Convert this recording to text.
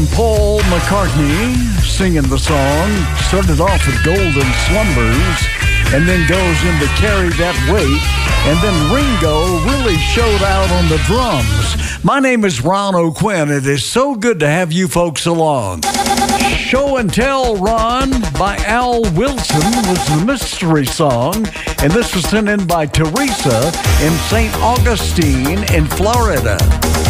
Paul McCartney singing the song. Started off with Golden Slumbers and then goes into Carry That Weight. And then Ringo really showed out on the drums. My name is Ron O'Quinn. It is so good to have you folks along. Show and Tell Ron by Al Wilson was the mystery song. And this was sent in by Teresa in St. Augustine in Florida.